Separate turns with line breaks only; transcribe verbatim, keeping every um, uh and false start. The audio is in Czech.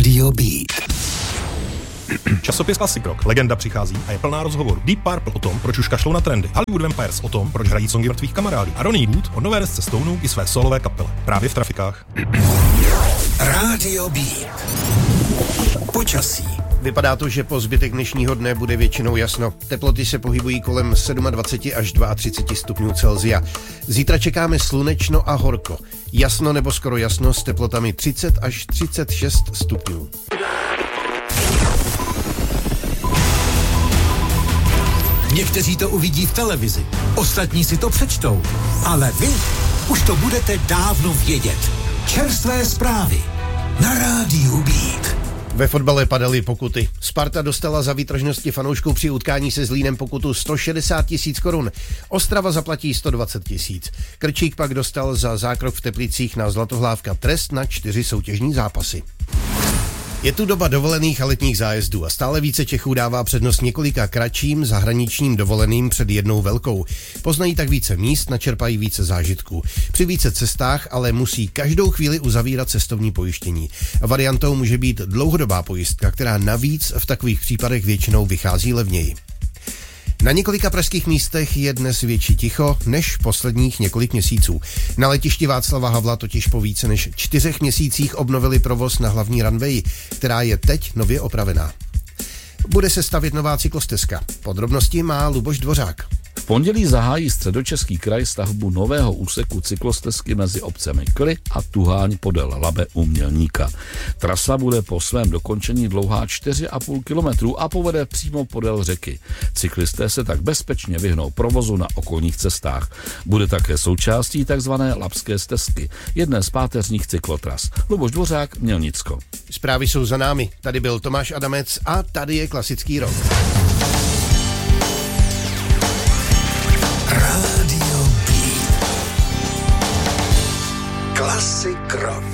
Rádio Beat.
Časopis Classic Rock Legenda přichází a je plná rozhovorů. Deep Purple o tom, proč už kašlou na trendy. Hollywood Vampires o tom, proč hrají songy mrtvých kamarádů. A Ronnie Wood o nové desce Stonů i své solové kapele. Právě v trafikách.
Rádio Beat. Počasí.
Vypadá to, že po zbytek dnešního dne bude většinou jasno. Teploty se pohybují kolem dvacet sedm až třicet dva stupňů Celsia. Zítra čekáme slunečno a horko. Jasno nebo skoro jasno s teplotami třicet až třicet šest stupňů.
Někteří to uvidí v televizi, ostatní si to přečtou, ale vy už to budete dávno vědět. Čerstvé zprávy na Rádiu Beat.
Ve fotbale padaly pokuty. Sparta dostala za výtržnosti fanoušků při utkání se Zlínem pokutu sto šedesát tisíc korun. Ostrava zaplatí sto dvacet tisíc. Krčík pak dostal za zákrok v Teplicích na Zlatohlávka trest na čtyři soutěžní zápasy. Je tu doba dovolených a letních zájezdů a stále více Čechů dává přednost několika kratším zahraničním dovoleným před jednou velkou. Poznají tak více míst, načerpají více zážitků. Při více cestách ale musí každou chvíli uzavírat cestovní pojištění. Variantou může být dlouhodobá pojistka, která navíc v takových případech většinou vychází levněji. Na několika pražských místech je dnes větší ticho než posledních několik měsíců. Na letišti Václava Havla totiž po více než čtyřech měsících obnovili provoz na hlavní runway, která je teď nově opravená. Bude se stavět nová cyklostezka. Podrobnosti má Luboš Dvořák.
V pondělí zahájí Středočeský kraj stavbu nového úseku cyklostezky mezi obcemi Kly a Tuháň podél Labe u Mělníka. Trasa bude po svém dokončení dlouhá čtyři a půl kilometru a povede přímo podél řeky. Cyklisté se tak bezpečně vyhnou provozu na okolních cestách. Bude také součástí tzv. Labské stezky, jedné z páteřních cyklotras. Luboš Dvořák, Mělnicko.
Zprávy jsou za námi. Tady byl Tomáš Adamec a tady je klasický rock.
Rádio Beat. Classic Rock.